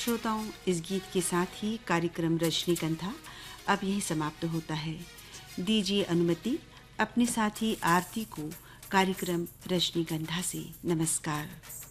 श्रोताओं, इस गीत के साथ ही कार्यक्रम रजनीगंधा अब यही समाप्त होता है। दीजिए अनुमति अपने साथी आरती को कार्यक्रम रजनीगंधा से नमस्कार।